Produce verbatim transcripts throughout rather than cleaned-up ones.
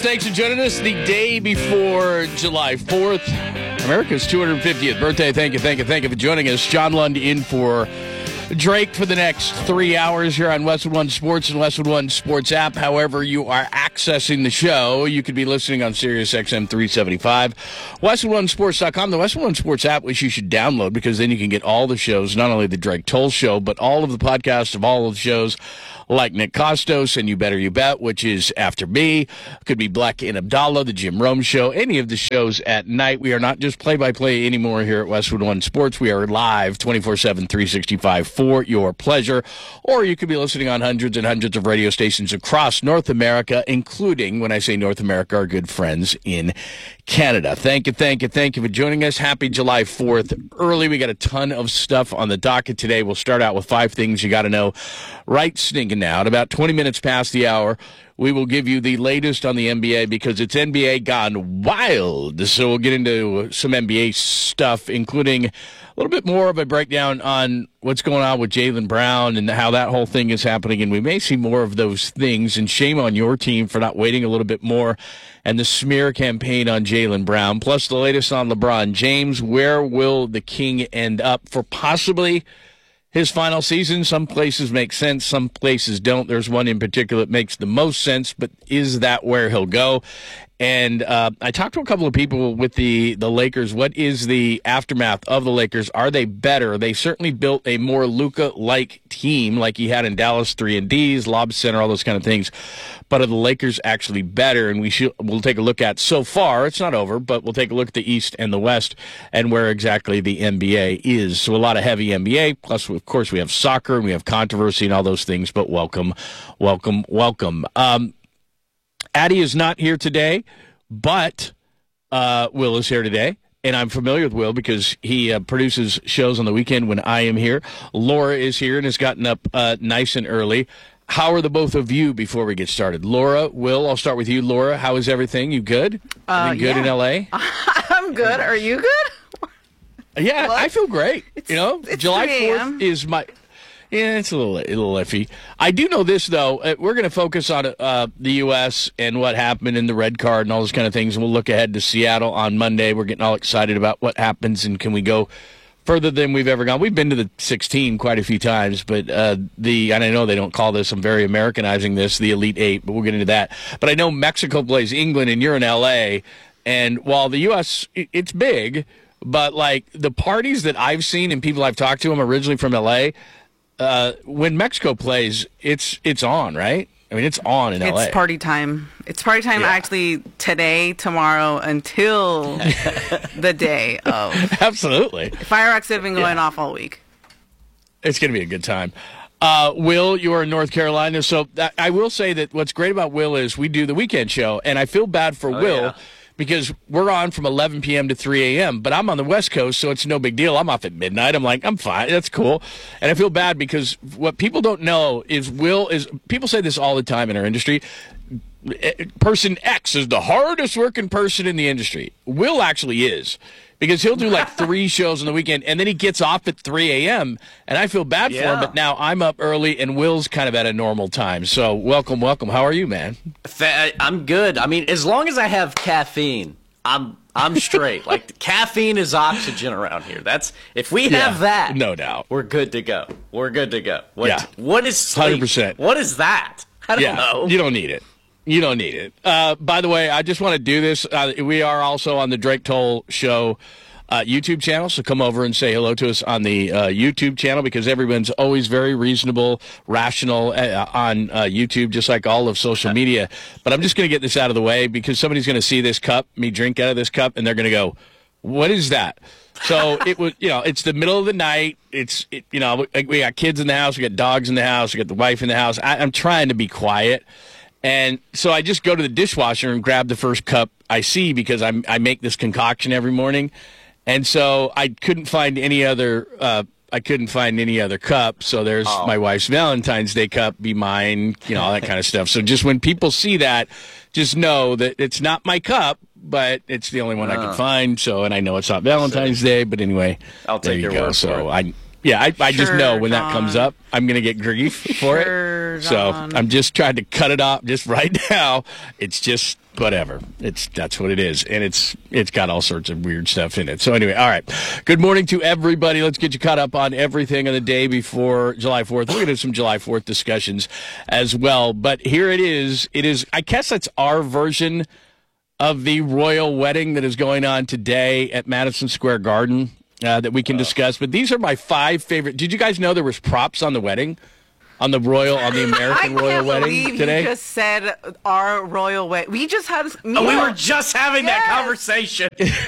Thanks for joining us the day before July fourth, America's two hundred fiftieth birthday. Thank you, thank you, thank you for joining us. John Lund in for Drake for the next three hours here on Westwood One Sports and Westwood One Sports app. However you are accessing the show, you could be listening on Sirius X M three seventy-five, Westwood One Sports dot com, the Westwood One Sports app, which you should download because then you can get all the shows, not only the Drake Toll Show, but all of the podcasts of all of the shows like Nick Costos and You Better You Bet, which is After Me. Could be Black and Abdallah, the Jim Rome Show, any of the shows at night. We are not just play-by-play anymore here at Westwood One Sports. We are live twenty-four seven, three sixty-five for your pleasure. Or you could be listening on hundreds and hundreds of radio stations across North America, including, when I say North America, our good friends in Canada. Thank you, thank you, thank you for joining us. Happy July fourth. Early, we got a ton of stuff on the docket today. We'll start out with five things you got to know right stinking now. At about twenty minutes past the hour, we will give you the latest on the N B A because it's N B A gone wild. So we'll get into some N B A stuff, including a little bit more of a breakdown on what's going on with Jaylen Brown and how that whole thing is happening. And we may see more of those things. And shame on your team for not waiting a little bit more. And the smear campaign on Jaylen Brown, plus the latest on LeBron James. Where will the King end up for possibly his final season? Some places make sense, some places don't. There's one in particular that makes the most sense, but is that where he'll go? And uh, I talked to a couple of people with the, the Lakers. What is the aftermath of the Lakers? Are they better? They certainly built a more Luka-like team like he had in Dallas, three and Ds, lob center, all those kind of things. But are the Lakers actually better? And we should, we'll take a look at so far. It's not over, but we'll take a look at the East and the West and where exactly the N B A is. So a lot of heavy N B A. Plus, of course, we have soccer and we have controversy and all those things. But welcome, welcome, welcome. Um, Addie is not here today, but uh, Will is here today. And I'm familiar with Will because he uh, produces shows on the weekend when I am here. Laura is here and has gotten up uh, nice and early. How are the both of you before we get started? Laura, Will, I'll start with you. Laura, how is everything? You good? Uh, everything good yeah. in L A? I'm good. Are you good? Yeah, What? I feel great. It's- you know, it's July three a.m. fourth is my... Yeah, it's a little, a little iffy. I do know this, though. Uh, We're going to focus on uh, the U S and what happened in the red card and all those kind of things. And we'll look ahead to Seattle on Monday. We're getting all excited about what happens and can we go further than we've ever gone. We've been to the sixteen quite a few times, but uh, the and I know they don't call this, I'm very Americanizing this, the Elite Eight, but we'll get into that. But I know Mexico plays England and you're in L A, and while the U S, it's big, but like the parties that I've seen and people I've talked to, I'm originally from L A, Uh, when Mexico plays, it's it's on, right? I mean, it's on in L A. It's party time. It's party time Yeah. actually today, tomorrow, until the day of. Absolutely. Fireworks have been going Yeah. off all week. It's going to be a good time. Uh, Will, you are in North Carolina, so that, I will say that what's great about Will is we do the weekend show, and I feel bad for Oh, Will yeah. because we're on from eleven p.m. to three a.m., but I'm on the West Coast, so it's no big deal. I'm off at midnight. I'm like, I'm fine. That's cool. And I feel bad because what people don't know is Will is – people say this all the time in our industry. Person X is the hardest working person in the industry. Will actually is. Because he'll do like three shows on the weekend, and then he gets off at three a.m., and I feel bad for him, Yeah. but now I'm up early, and Will's kind of at a normal time. So welcome, welcome. How are you, man? Fa- I'm good. I mean, as long as I have caffeine, I'm I'm straight. Like caffeine is oxygen around here. That's if we have Yeah, that, no doubt. we're good to go. We're good to go. What, Yeah. What is sleep? one hundred percent. What is that? I don't Yeah, know. you don't need it. You don't need it. Uh, by the way, I just want to do this. Uh, we are also on the Drake Toll Show Uh, YouTube channel, so come over and say hello to us on the uh, YouTube channel because everyone's always very reasonable, rational uh, on uh, YouTube, just like all of social media. But I'm just going to get this out of the way because somebody's going to see this cup, me drink out of this cup, and they're going to go, "What is that?" So it was, you know, it's the middle of the night. It's, it, you know, we, we got kids in the house, we got dogs in the house, we got the wife in the house. I, I'm trying to be quiet. And so I just go to the dishwasher and grab the first cup I see because I'm, I make this concoction every morning. And so I couldn't find any other uh, I couldn't find any other cup. So there's Oh. my wife's Valentine's Day cup, be mine, you know, all that kind of stuff. So just when people see that, just know that it's not my cup, but it's the only one I Uh. can find. So, and I know it's not Valentine's Day, but anyway, I'll there take you your go. word So for it. I, Yeah, I, I just Sure, know when that John. comes up, I'm going to get grief for Sure, it. So John. I'm just trying to cut it off just right now. It's just whatever. It's that's what it is, and it's it's got all sorts of weird stuff in it. So anyway, all right. Good morning to everybody. Let's get you caught up on everything on the day before July fourth. We're going to do some July fourth discussions as well. But here it is. It is. I guess that's our version of the royal wedding that is going on today at Madison Square Garden. Uh, that we can discuss, but these are my five favorite. Did you guys know there was props on the wedding, on the royal, on the American I royal can't wedding believe today? You just said our royal wedding. We just had. Me Oh, we and- were just having that Yes. conversation.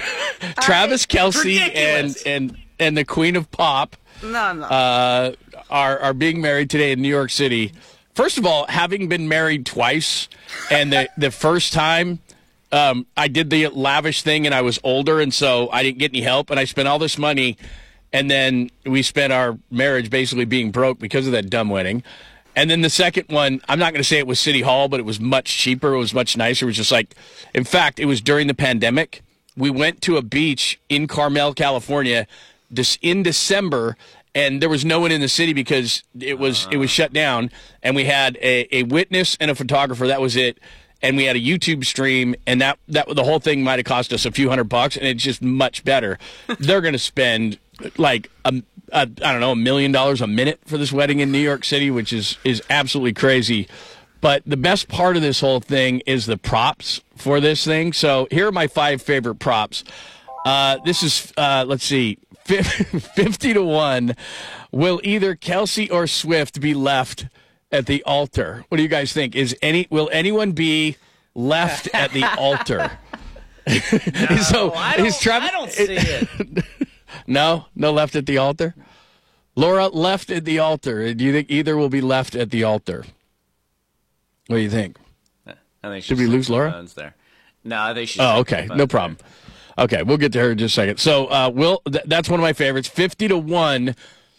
Travis Kelce and Ridiculous. and and the Queen of Pop No, no. uh, are are being married today in New York City. First of all, having been married twice, and the the first time. Um, I did the lavish thing, and I was older, and so I didn't get any help, and I spent all this money, and then we spent our marriage basically being broke because of that dumb wedding. And then the second one, I'm not going to say it was City Hall, but it was much cheaper. It was much nicer. It was just like, in fact, it was during the pandemic. We went to a beach in Carmel, California, this in December, and there was no one in the city because it was it was shut down, and we had a, a witness and a photographer. That was it. And we had a YouTube stream, and that, that the whole thing might have cost us a few hundred bucks, and it's just much better. They're going to spend like a, a, I don't know, a million dollars a minute for this wedding in New York City, which is is absolutely crazy. But the best part of this whole thing is the props for this thing. So here are my five favorite props. Uh, this is uh, let's see, fifty to one. Will either Kelce or Swift be left at the altar? What do you guys think? Is any will anyone be left at the altar? No, so I don't, is Travis, I don't see it. No, no left at the altar. Laura, left at the altar. Do you think either will be left at the altar? What do you think? I think Did we lose Laura? phones there. No, I think she's. Oh, okay, no problem. Okay, we'll get to her in just a second. So, uh, Will, th- that's one of my favorites. Fifty to one.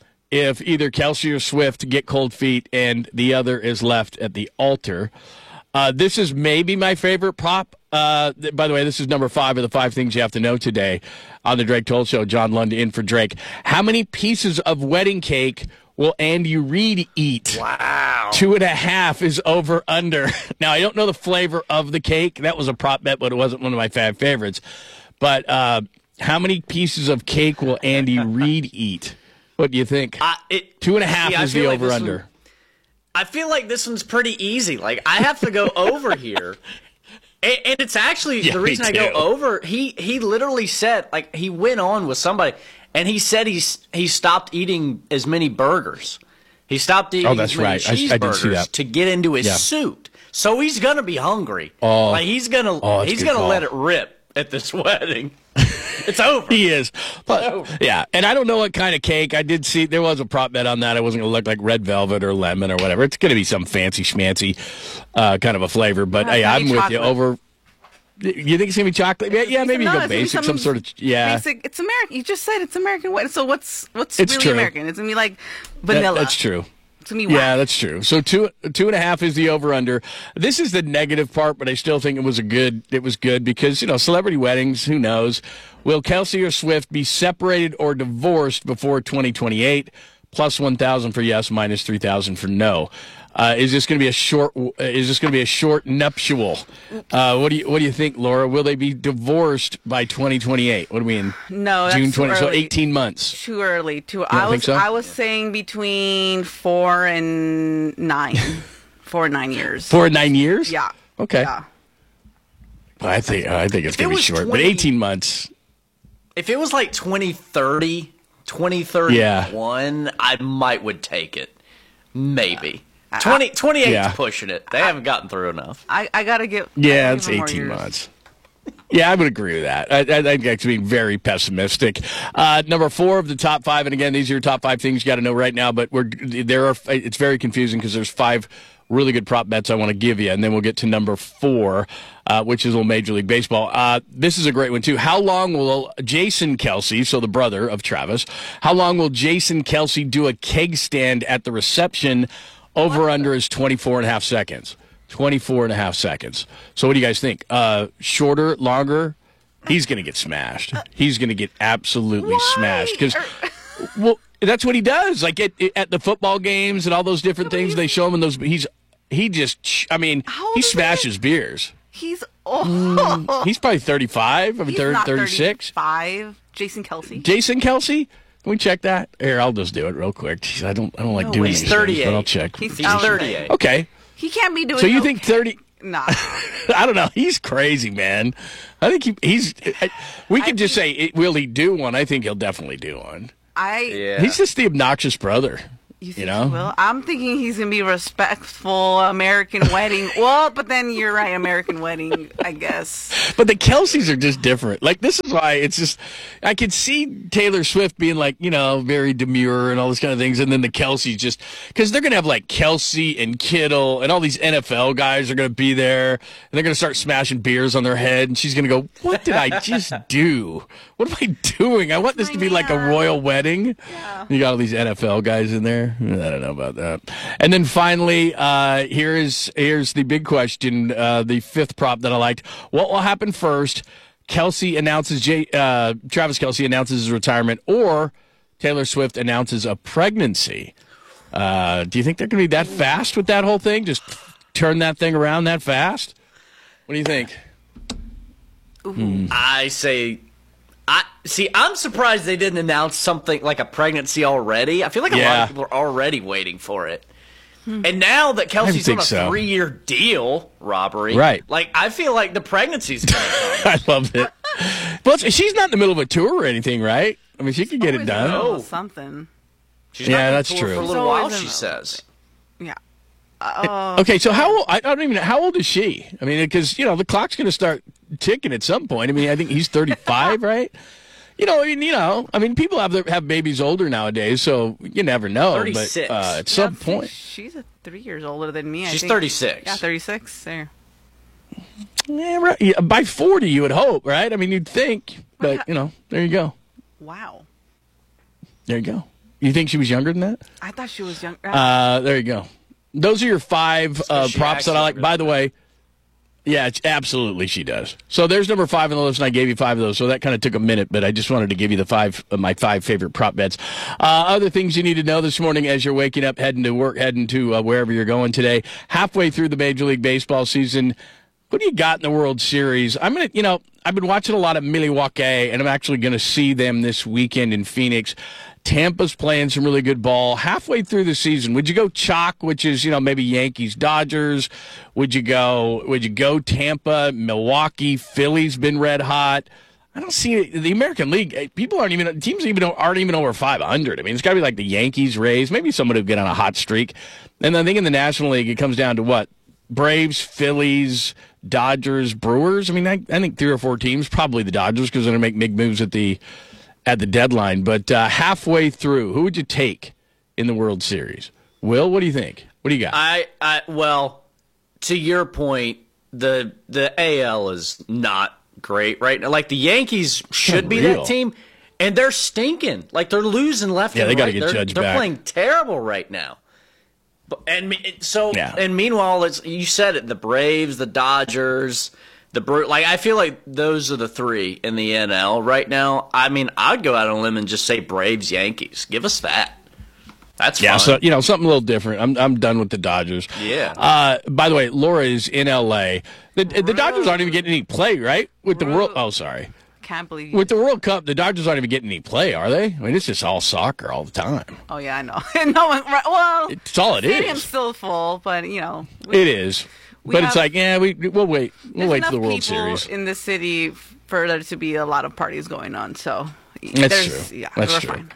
If either Kelce or Swift get cold feet and the other is left at the altar. Uh, this is maybe my favorite prop. Uh, th- by the way, this is number five of the five things you have to know today on the Drake Toll Show. John Lund in for Drake. How many pieces of wedding cake will Andy Reid eat? Wow. Two and a half is over under. Now, I don't know the flavor of the cake. That was a prop bet, but it wasn't one of my five favorites. But uh, how many pieces of cake will Andy Reid eat? What do you think? Uh, it, Two and a half see, I is the feel like this over-under. one- I feel like this one's pretty easy. Like, I have to go over here. And, and it's actually, Yeah, the reason me I go too. over, he, he literally said, like, he went on with somebody, and he said he's he stopped eating as many burgers. He stopped eating Oh, that's as many right. I- I did see cheeseburgers that. to get into his Yeah. suit. So he's going to be hungry. Oh. Like, he's going to Oh, that's a he's good going to call. let it rip at this wedding. It's over. He is. But, yeah, and I don't know what kind of cake. I did see there was a prop bet on that. It wasn't going to look like red velvet or lemon or whatever. It's going to be some fancy schmancy uh, kind of a flavor. But Uh, hey, I'm maybe with chocolate. you. Over. You think it's going to be chocolate? Yeah, yeah maybe you No, go it's gonna be basic, some something sort of yeah. Basic. It's American. You just said it's American wedding. So what's what's It's really true. American? It's gonna be like That- vanilla. that's true. It's gonna be Yeah, whack. that's true. So two two and a half is the over under. This is the negative part, but I still think it was a good. It was good because you know celebrity weddings. Who knows? Will Kelce or Swift be separated or divorced before twenty twenty-eight? Plus one thousand for yes, minus three thousand for no. Uh, is this going to be a short? Is this going to be a short nuptial? Uh, what do you What do you think, Laura? Will they be divorced by twenty twenty-eight? What do we mean? No, that's June too twenty. So early. eighteen months. Too early. Too. don't I think was so? I was saying between four and nine, four and nine years. Four and nine years. Yeah. Okay. Yeah. I think I think it's If it going to be was short, but twenty eighteen months. If it was like twenty thirty, twenty thirty-one, I might would take it. Maybe. twenty, twenty-eight Yeah. pushing it. They haven't gotten through enough. I, I gotta get. Yeah, I gotta it's give it more eighteen years. months. Yeah, I would agree with that. I, I, I think that's being very pessimistic. Uh, number four of the top five, and again, these are your top five things you got to know right now. But we're there are. It's very confusing because there's five really good prop bets I want to give you, and then we'll get to number four, uh, which is a little Major League Baseball. Uh, this is a great one too. How long will Jason Kelce, so the brother of Travis, how long will Jason Kelce do a keg stand at the reception? Over under is twenty-four and a half seconds. twenty-four and a half seconds. So what do you guys think? Uh, shorter, longer? He's going to get smashed. He's going to get absolutely Why? smashed. Because Or- Well, that's what he does. Like at, at the football games and all those different things they show him in those. He's he just. I mean, How old he is he? smashes beers. He's oh. He's probably thirty-five. I mean, He's not thirty-six. thirty-five. Jason Kelsey. Jason Kelsey. Can we check that? Here, I'll just do it real quick. Jeez, I don't. I don't like No doing way. these He's things, thirty-eight. but I'll check. He's, He's out there. thirty-eight. Okay. He can't be doing. So you okay. think thirty? Nah. I don't know. He's crazy, man. I think he, he's. I, we could I just think- say, it, will he do one? I think he'll definitely do one. I. Yeah. He's just the obnoxious brother. You, think You know? he will? I'm thinking he's gonna be respectful American wedding. Well, but then you're right, American wedding, I guess. But the Kelseys are just different. Like, this is why it's just, I could see Taylor Swift being like, you know, very demure and all those kind of things. And then the Kelseys just, because they're going to have like Kelsey and Kittle and all these N F L guys are going to be there. And they're going to start smashing beers on their head. And she's going to go, what did I just do? What am I doing? I want this to be like a royal wedding. Yeah. You got all these N F L guys in there. I don't know about that. And then finally, uh, here is here's the big question, uh, the fifth prop that I liked. What will happen first? Kelsey announces Jay, uh, Travis Kelsey announces his retirement, or Taylor Swift announces a pregnancy. Uh, do you think they're going to be that fast with that whole thing? Just turn that thing around that fast? What do you think? Ooh. I say, I see. I'm surprised they didn't announce something like a pregnancy already. I feel like a lot Yeah. of people are already waiting for it. And now that Kelsey's on think a so. three-year deal, robbery, Right. Like I feel like the pregnancy's gonna come. I love it. Well, she's not in the middle of a tour or anything, right? I mean, she could get it Always done. in the middle of Oh. Something. She's Yeah, not gonna that's tour true. for a She's little while. always in She the- says. Yeah. Uh, Okay, so how old? I don't even know. How old is she? I mean, because, you know, the clock's going to start ticking at some point. I mean, I think he's thirty-five, right? You know, I mean, you know, I mean, people have their, have babies older nowadays, so you never know. thirty-six. But uh, at yeah, some see, point, she's a three years older than me. I She's think. thirty-six. Yeah, thirty-six. There. yeah, right, yeah, by forty, you would hope, right? I mean, you'd think, but you know, there you go, Wow. there you go. You think she was younger than that? I thought she was young. Uh, there you go. Those are your five uh, she props acts that I like. younger By than the way, yeah, it's, absolutely she does. So there's number five on the list, and I gave you five of those. So that kind of took a minute, but I just wanted to give you the five uh, my five favorite prop bets. Uh, other things you need to know this morning as you're waking up, heading to work, heading to uh, wherever you're going today. Halfway through the Major League Baseball season, who do you got in the World Series? I'm gonna, you know, I've been watching a lot of Milwaukee, and I'm actually going to see them this weekend in Phoenix. Tampa's playing some really good ball. Halfway through the season, would you go chalk, which is, you know, maybe Yankees, Dodgers? Would you go? Would you go Tampa, Milwaukee? Philly's been red hot. I don't see it. The American League. eh, People aren't even teams even aren't even over five hundred. I mean, it's got to be like the Yankees, Rays, maybe someone who get on a hot streak. And I think in the National League, it comes down to what? Braves, Phillies, Dodgers, Brewers. I mean, I, I think three or four teams, probably the Dodgers, because they're going to make big moves at the at the deadline. But uh, halfway through, who would you take in the World Series? Will, what do you think? What do you got? I, I, well, to your point, the the A L is not great right now. Like the Yankees should be Unreal. that team, and they're stinking. Like they're losing left. Yeah, and they gotta right. get they're, Judge They're back. playing terrible right now. But and me- so Yeah. and meanwhile, it's you said it. The Braves, the Dodgers. The Bru- like I feel like those are the three in the N L right now. I mean, I'd go out on a limb and just say Braves, Yankees. Give us that. That's yeah, fine. so you know something a little different. I'm I'm done with the Dodgers. Yeah. Uh, by the way, Laura is in L A. The the Dodgers aren't even getting any play, right? With the world. Oh, sorry. Can't believe you. With the World Cup, the Dodgers aren't even getting any play, are they? I mean, it's just all soccer all the time. Oh yeah, I know. no one. Right, well, It's all it stadium's is. still full, but you know. we- It is. We But it's have- like, yeah, we we'll wait. We'll There's wait enough for the World people Series. in the city for there to be a lot of parties going on. So That's there's, true. Yeah, That's we're true. fine.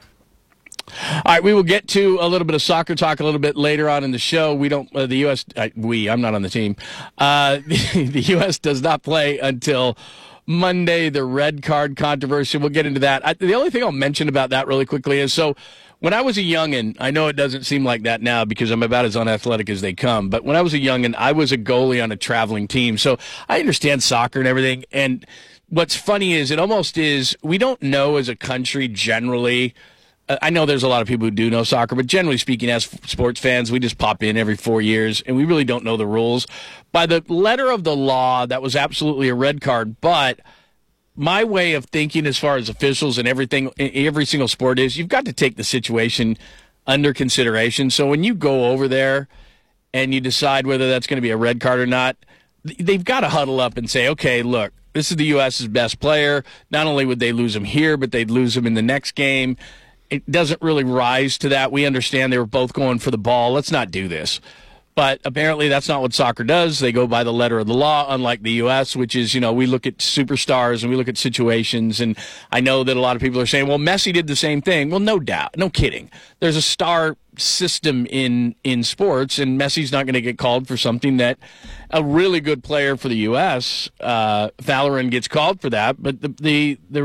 All right, we will get to a little bit of soccer talk a little bit later on in the show. We don't, uh, the U S, uh, we, I'm not on the team. Uh, the, the U S does not play until Monday, the red card controversy. We'll get into that. I, the only thing I'll mention about that really quickly is so when I was a youngin', I know it doesn't seem like that now because I'm about as unathletic as they come, but when I was a youngin', I was a goalie on a traveling team. So I understand soccer and everything. And what's funny is it almost is, we don't know as a country generally. Uh, I know there's a lot of people who do know soccer, but generally speaking, as f- sports fans, we just pop in every four years, and we really don't know the rules. By the letter of the law, that was absolutely a red card, but my way of thinking as far as officials and everything, every single sport is, you've got to take the situation under consideration. So when you go over there and you decide whether that's going to be a red card or not, they've got to huddle up and say, okay, look, this is the U S's best player. Not only would they lose him here, but they'd lose him in the next game. It doesn't really rise to that. We understand they were both going for the ball. Let's not do this. But apparently that's not what soccer does. They go by the letter of the law, unlike the U S, which is, you know, we look at superstars and we look at situations. And I know that a lot of people are saying, well, Messi did the same thing. Well, no doubt. No kidding. There's a star system in, in sports, and Messi's not going to get called for something that a really good player for the U S, uh, Valorant, gets called for that. But the, the, the